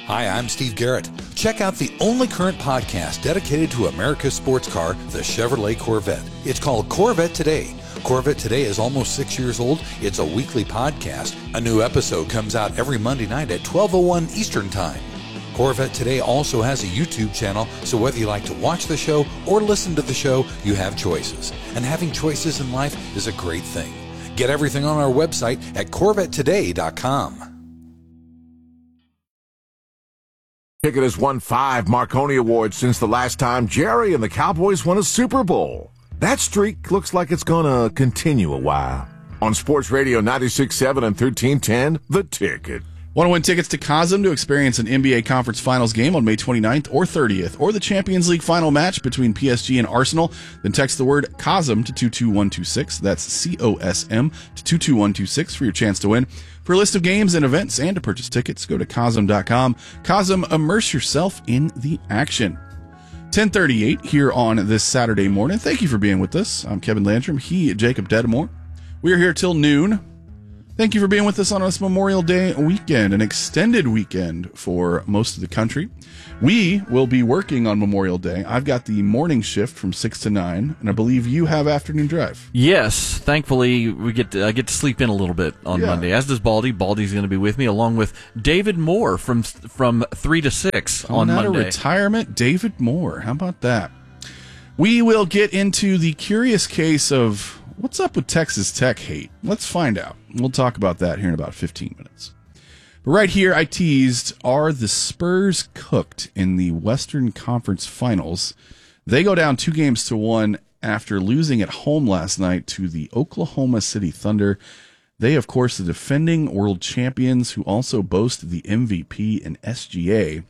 Hi, I'm Steve Garrett. Check out the only current podcast dedicated to America's sports car, the Chevrolet Corvette. It's called Corvette Today. Corvette Today is almost 6 years old. It's a weekly podcast. A new episode comes out every Monday night at 12:01 Eastern Time. Corvette Today also has a YouTube channel, so whether you like to watch the show or listen to the show, you have choices. And having choices in life is a great thing. Get everything on our website at CorvetteToday.com. Ticket has won 5 Marconi Awards since the last time Jerry and the Cowboys won a Super Bowl. That streak looks like it's going to continue a while. On Sports Radio 96.7 and 1310, The Ticket. Want to win tickets to COSM to experience an NBA Conference Finals game on May 29th or 30th, or the Champions League final match between PSG and Arsenal? Then text the word COSM to 22126. That's COSM to 22126 for your chance to win. For a list of games and events and to purchase tickets, go to COSM.com. COSM, immerse yourself in the action. 10:38 here on this Saturday morning. Thank you for being with us. I'm Kevin Landrum. Jacob Dedamore. We are here till noon. Thank you for being with us on this Memorial Day weekend, an extended weekend for most of the country. We will be working on Memorial Day. I've got the morning shift from 6 to 9, and I believe you have afternoon drive. Yes, thankfully we get to sleep in a little bit on Monday, as does Baldy. Baldy's going to be with me, along with David Moore from 3 to 6 on Monday. Out of retirement, David Moore. How about that? We will get into the curious case of what's up with Texas Tech hate. Let's find out. We'll talk about that here in about 15 minutes. But right here, I teased, are the Spurs cooked in the Western Conference Finals? They go down 2-1 after losing at home last night to the Oklahoma City Thunder. They, of course, the defending world champions who also boast the MVP and SGA.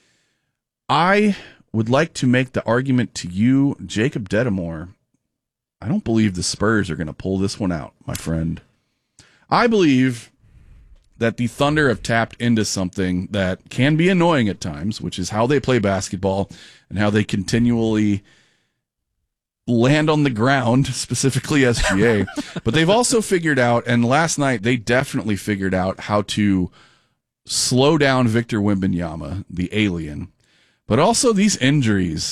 I would like to make the argument to you, Jacob Dedamore. I don't believe the Spurs are going to pull this one out, my friend. I believe that the Thunder have tapped into something that can be annoying at times, which is how they play basketball and how they continually land on the ground, specifically SGA. But they've also figured out, and last night they definitely figured out how to slow down Victor Wembanyama, the alien. But also these injuries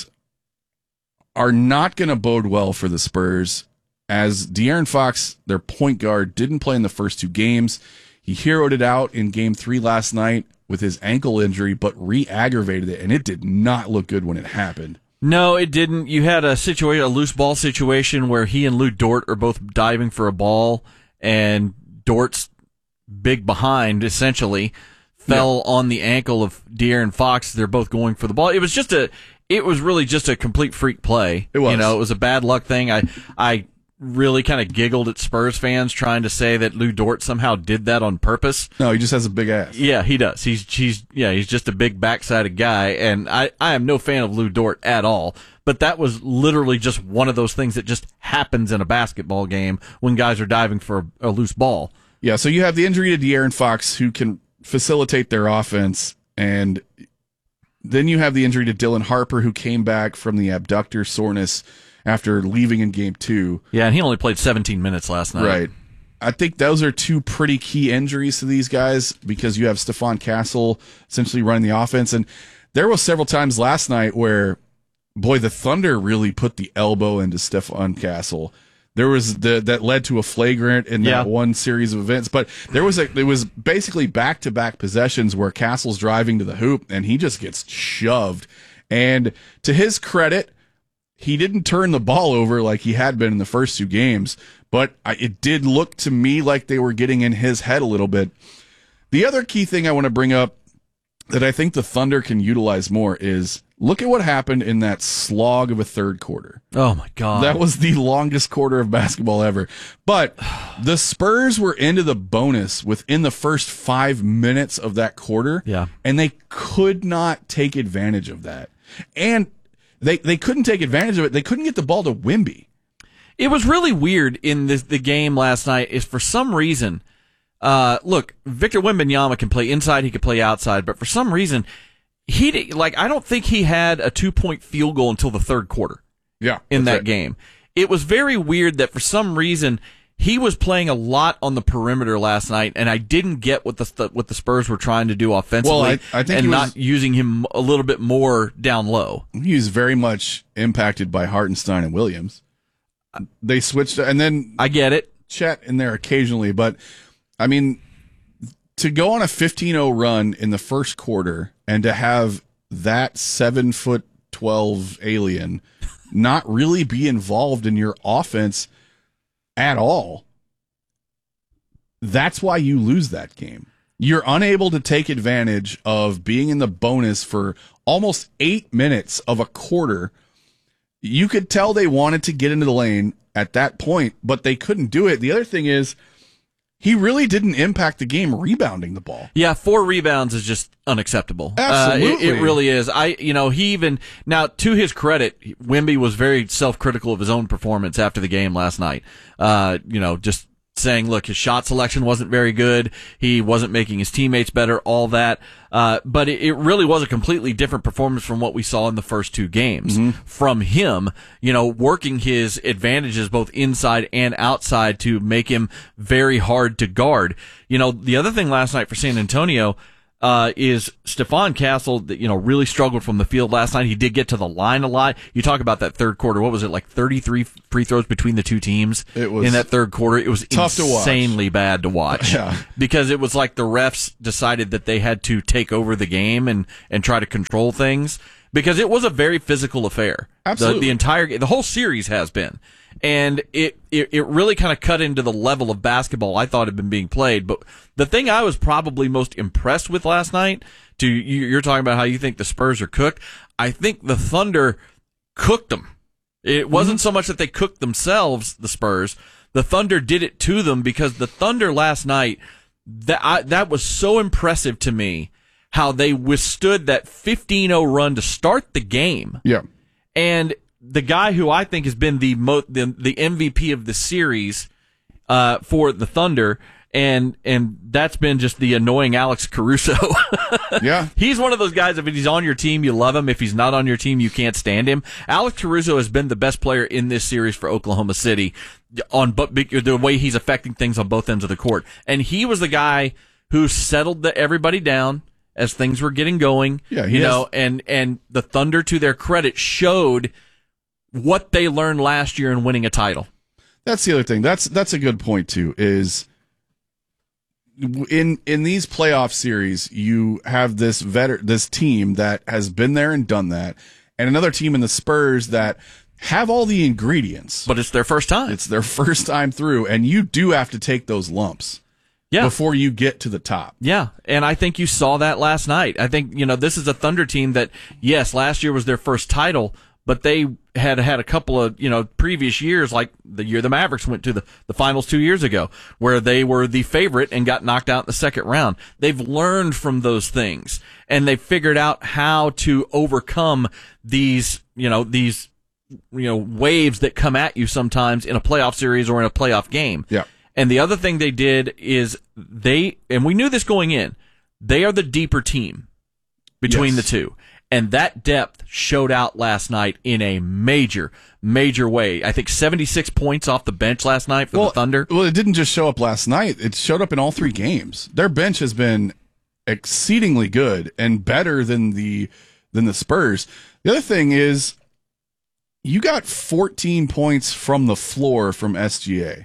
are not going to bode well for the Spurs, as De'Aaron Fox, their point guard, didn't play in the first 2 games. He heroed it out in Game 3 last night with his ankle injury, but re-aggravated it, and it did not look good when it happened. No, it didn't. You had a loose ball situation where he and Lou Dort are both diving for a ball, and Dort's big behind, essentially, fell on the ankle of De'Aaron Fox. They're both going for the ball. It was really just a complete freak play. It was. It was a bad luck thing. I really kind of giggled at Spurs fans trying to say that Lou Dort somehow did that on purpose. No, he just has a big ass. Yeah, he does. He's just a big backsided guy, and I am no fan of Lou Dort at all. But that was literally just one of those things that just happens in a basketball game when guys are diving for a loose ball. Yeah, so you have the injury to De'Aaron Fox, who can facilitate their offense, and then you have the injury to Dylan Harper, who came back from the abductor soreness after leaving in Game 2. Yeah, and he only played 17 minutes last night. Right. I think those are 2 pretty key injuries to these guys, because you have Stephon Castle essentially running the offense. And there was several times last night where, boy, the Thunder really put the elbow into Stephon Castle. There was that led to a flagrant in that one series of events, but it was basically back-to-back possessions where Castle's driving to the hoop and he just gets shoved. And to his credit, he didn't turn the ball over like he had been in the first 2 games, but it did look to me like they were getting in his head a little bit. The other key thing I want to bring up that I think the Thunder can utilize more is, look at what happened in that slog of a third quarter. Oh, my God. That was the longest quarter of basketball ever. But the Spurs were into the bonus within the first 5 minutes of that quarter. Yeah. And they could not take advantage of that. And they couldn't take advantage of it. They couldn't get the ball to Wemby. It was really weird in the game last night is for some reason, look, Victor Wembanyama can play inside, he can play outside, but for some reason, I don't think he had a 2-point field goal until the third quarter. Yeah. In that game. It was very weird that for some reason he was playing a lot on the perimeter last night, and I didn't get what the Spurs were trying to do offensively, Well, I think and not using him a little bit more down low. He was very much impacted by Hartenstein and Williams. They switched, and then I get it. Chet in there occasionally, but I mean, to go on a 15-0 run in the first quarter and to have that 7'12" alien not really be involved in your offense at all, that's why you lose that game. You're unable to take advantage of being in the bonus for almost 8 minutes of a quarter. You could tell they wanted to get into the lane at that point, but they couldn't do it. The other thing is, he really didn't impact the game rebounding the ball. Yeah, 4 rebounds is just unacceptable. Absolutely. It really is. Now, to his credit, Wemby was very self-critical of his own performance after the game last night. Just saying, look, his shot selection wasn't very good. He wasn't making his teammates better, all that. But it really was a completely different performance from what we saw in the first 2 games. Mm-hmm. From him, working his advantages both inside and outside to make him very hard to guard. The other thing last night for San Antonio is Stephon Castle, that really struggled from the field last night. He did get to the line a lot. You talk about that third quarter. What was it, like 33 free throws between the two teams in that third quarter? It was insanely bad to watch. Yeah. Because it was like the refs decided that they had to take over the game and try to control things, because it was a very physical affair. Absolutely. The whole series has been. And it really kind of cut into the level of basketball I thought had been being played. But the thing I was probably most impressed with last night, you're talking about how you think the Spurs are cooked. I think the Thunder cooked them. It wasn't so much that they cooked themselves, the Spurs. The Thunder did it to them, because the Thunder last night, that was so impressive to me, how they withstood that 15-0 run to start the game. Yeah. And the guy who I think has been the MVP of the series for the Thunder, and that's been just the annoying Alex Caruso. Yeah. He's one of those guys, if he's on your team, you love him. If he's not on your team, you can't stand him. Alex Caruso has been the best player in this series for Oklahoma City on the way he's affecting things on both ends of the court. And he was the guy who settled everybody down as things were getting going. Yeah, and the Thunder, to their credit, showed what they learned last year in winning a title. That's the other thing. That's a good point too, is in these playoff series, you have this team that has been there and done that, and another team in the Spurs that have all the ingredients. But it's their first time. It's their first time through, and you do have to take those lumps. Yeah. Before you get to the top. Yeah, and I think you saw that last night. I think, this is a Thunder team that, yes, last year was their first title, but they had a couple of, previous years, like the year the Mavericks went to the finals 2 years ago, where they were the favorite and got knocked out in the second round. They've learned from those things, and they've figured out how to overcome these waves that come at you sometimes in a playoff series or in a playoff game. Yeah. And the other thing they did is and we knew this going in, they are the deeper team between the two. And that depth showed out last night in a major, major way. I think 76 points off the bench last night for the Thunder. Well, it didn't just show up last night. It showed up in all 3 games. Their bench has been exceedingly good and better than the Spurs. The other thing is, you got 14 points from the floor from SGA.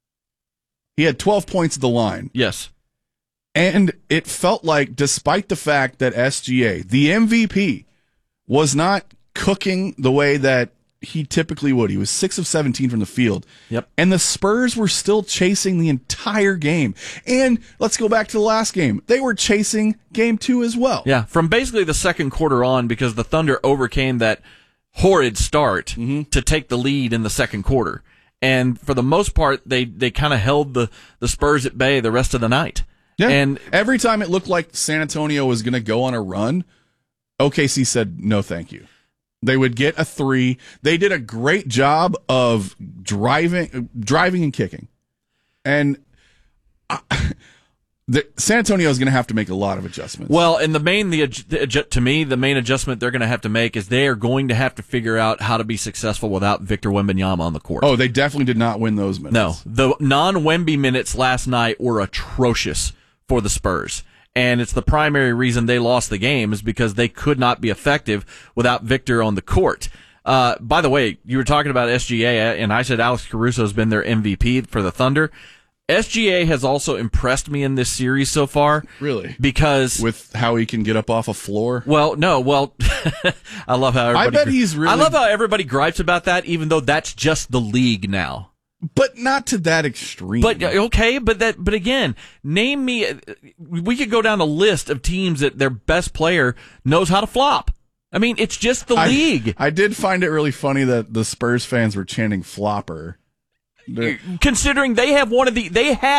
He had 12 points at the line. Yes. And it felt like, despite the fact that SGA, the MVP, was not cooking the way that he typically would. He was 6 of 17 from the field. Yep. And the Spurs were still chasing the entire game. And let's go back to the last game. They were chasing game 2 as well. Yeah, from basically the second quarter on, because the Thunder overcame that horrid start to take the lead in the second quarter. And for the most part, they kind of held the Spurs at bay the rest of the night. Yeah. And every time it looked like San Antonio was going to go on a run, OKC said, no, thank you. They would get a 3. They did a great job of driving and kicking. And San Antonio is going to have to make a lot of adjustments. Well, and to me, the main adjustment they're going to have to make is they are going to have to figure out how to be successful without Victor Wembanyama on the court. Oh, they definitely did not win those minutes. No, the non-Wemby minutes last night were atrocious for the Spurs. And it's the primary reason they lost the game is because they could not be effective without Victor on the court. By the way, you were talking about SGA, and I said Alex Caruso has been their MVP for the Thunder. SGA has also impressed me in this series so far. Really? Because with how he can get up off a floor? Well, I love how I love how everybody gripes about that, even though that's just the league now. But not to that extreme. But okay, but again, name me. We could go down a list of teams that their best player knows how to flop. I mean, it's just the league. I did find it really funny that the Spurs fans were chanting flopper. Considering they had one of the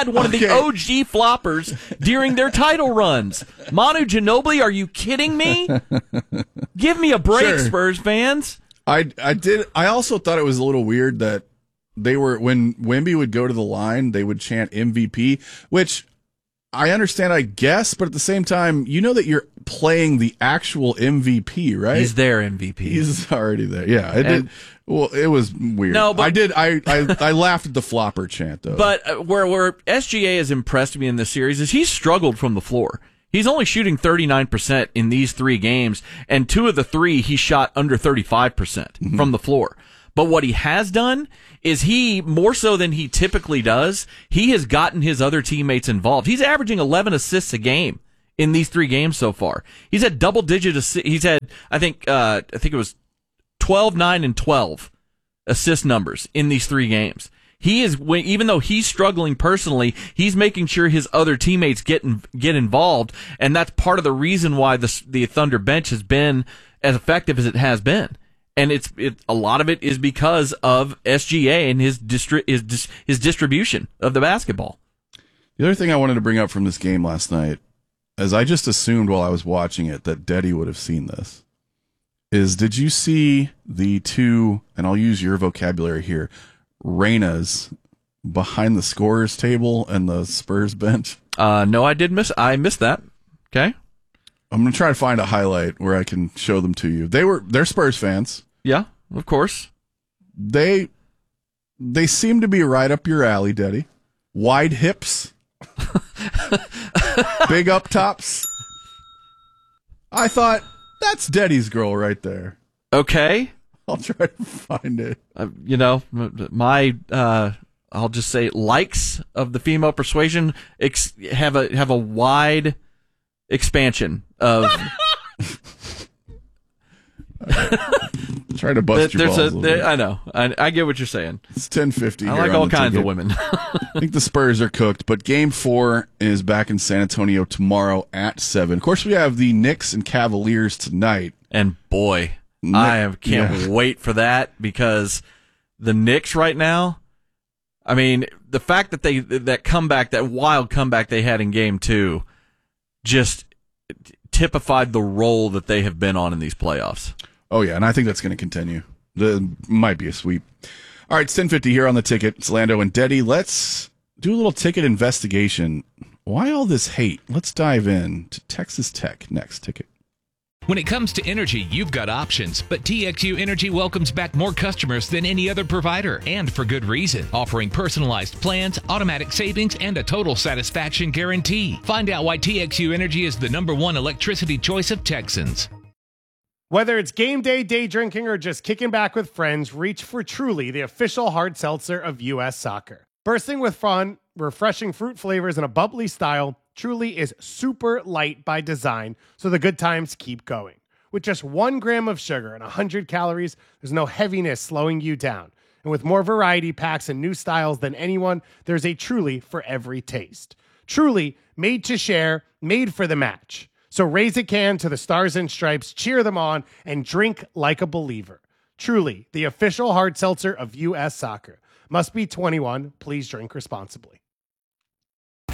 OG floppers during their title runs. Manu Ginobili, are you kidding me? Give me a break, sure. Spurs fans. I also thought it was a little weird that when Wemby would go to the line, they would chant MVP, which I understand, I guess, but at the same time, you know that you're playing the actual MVP, right? He's their MVP. He's already there. Yeah. It was weird. No, but I laughed at the flopper chant though. But where SGA has impressed me in this series is he's struggled from the floor. He's only shooting 39% in these 3 games, and 2 of the 3 he shot under 35% from the floor. But what he has done is he, more so than he typically does, he has gotten his other teammates involved. He's averaging 11 assists a game in these 3 games so far. He's had double-digit assists. He's had, I think it was 12, 9, and 12 assist numbers in these 3 games. He is, even though he's struggling personally, he's making sure his other teammates get involved, and that's part of the reason why the Thunder bench has been as effective as it has been. And a lot of it is because of SGA and his distribution of the basketball. The other thing I wanted to bring up from this game last night, as I just assumed while I was watching it that Deddy would have seen this, is did you see the 2, and I'll use your vocabulary here, Reynas behind the scorer's table and the Spurs bench? No, I missed that. Okay. I'm going to try to find a highlight where I can show them to you. They're Spurs fans. Yeah, of course. They seem to be right up your alley, Deddy. Wide hips. Big up tops. I thought, that's Deddy's girl right there. Okay. I'll try to find it. I'll just say likes of the female persuasion have a wide expansion of... Try to bust your balls. I know. I get what you're saying. It's 10:50. I like all kinds of women. I think the Spurs are cooked, but Game 4 is back in San Antonio tomorrow at 7. Of course, we have the Knicks and Cavaliers tonight. And boy, I can't wait for that, because the Knicks right now, I mean, the fact that that wild comeback they had in Game 2 just typified the role that they have been on in these playoffs. Oh, yeah, and I think that's going to continue. There might be a sweep. All right, it's 10:50 here on the ticket. It's Lando and Deddy. Let's do a little ticket investigation. Why all this hate? Let's dive in to Texas Tech next. Ticket. When it comes to energy, you've got options, but TXU Energy welcomes back more customers than any other provider, and for good reason, offering personalized plans, automatic savings, and a total satisfaction guarantee. Find out why TXU Energy is the #1 electricity choice of Texans. Whether it's game day, day drinking, or just kicking back with friends, reach for Truly, the official hard seltzer of U.S. Soccer. Bursting with fun, refreshing fruit flavors, and a bubbly style, Truly is super light by design, so the good times keep going. With just 1 gram of sugar and 100 calories, there's no heaviness slowing you down. And with more variety packs and new styles than anyone, there's a Truly for every taste. Truly, made to share, made for the match. So raise a can to the Stars and Stripes, cheer them on, and drink like a believer. Truly, the official hard seltzer of U.S. Soccer. Must be 21. Please drink responsibly.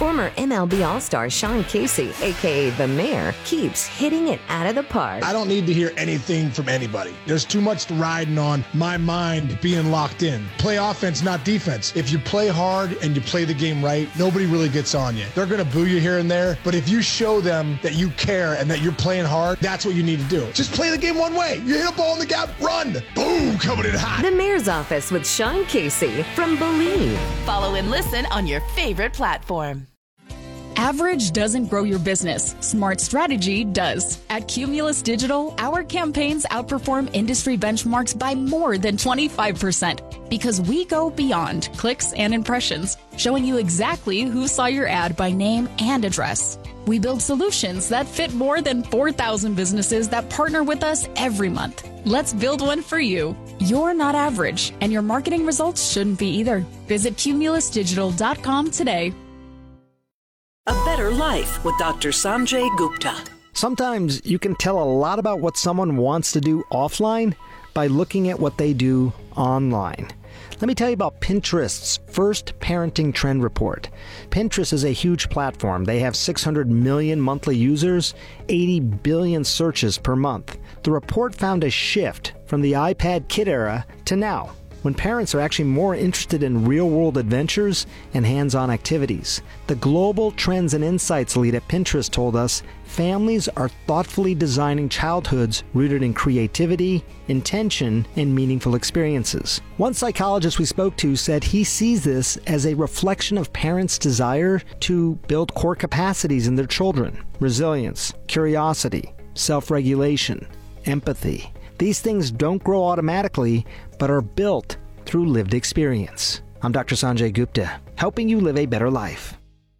Former MLB All-Star Sean Casey, a.k.a. The Mayor, keeps hitting it out of the park. I don't need to hear anything from anybody. There's too much riding on my mind being locked in. Play offense, not defense. If you play hard and you play the game right, nobody really gets on you. They're going to boo you here and there, but if you show them that you care and that you're playing hard, that's what you need to do. Just play the game one way. You hit a ball in the gap, run. Boom, coming in hot. The Mayor's Office with Sean Casey from Believe. Follow and listen on your favorite platform. Average doesn't grow your business. Smart strategy does. At Cumulus Digital, our campaigns outperform industry benchmarks by more than 25% because we go beyond clicks and impressions, showing you exactly who saw your ad by name and address. We build solutions that fit more than 4,000 businesses that partner with us every month. Let's build one for you. You're not average, and your marketing results shouldn't be either. Visit cumulusdigital.com today. A Better Life with Dr. Sanjay Gupta. Sometimes you can tell a lot about what someone wants to do offline by looking at what they do online. Let me tell you about Pinterest's first parenting trend report. Pinterest is a huge platform. They have 600 million monthly users, 80 billion searches per month. The report found a shift from the iPad kid era to now, when parents are actually more interested in real-world adventures and hands-on activities. The Global Trends and Insights lead at Pinterest told us families are thoughtfully designing childhoods rooted in creativity, intention, and meaningful experiences. One psychologist we spoke to said he sees this as a reflection of parents' desire to build core capacities in their children: resilience, curiosity, self-regulation, empathy. These things don't grow automatically, but are built through lived experience. I'm Dr. Sanjay Gupta, helping you live a better life.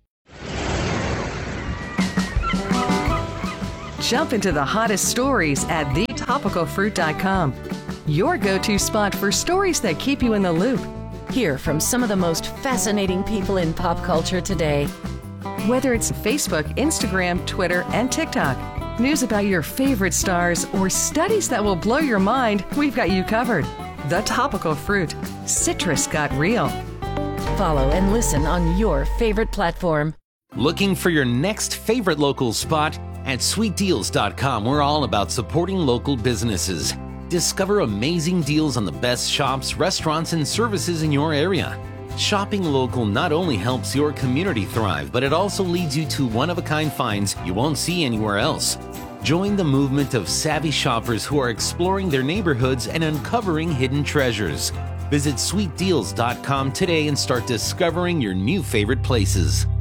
Jump into the hottest stories at thetopicalfruit.com. Your go-to spot for stories that keep you in the loop. Hear from some of the most fascinating people in pop culture today. Whether it's Facebook, Instagram, Twitter, and TikTok. News about your favorite stars or studies that will blow your mind, we've got you covered. The Topical Fruit. Citrus got real. Follow and listen on your favorite platform. Looking for your next favorite local spot? At sweetdeals.com, we're all about supporting local businesses. Discover amazing deals on the best shops, restaurants, and services in your area. Shopping local not only helps your community thrive, but it also leads you to one-of-a-kind finds you won't see anywhere else. Join the movement of savvy shoppers who are exploring their neighborhoods and uncovering hidden treasures. Visit sweetdeals.com today and start discovering your new favorite places.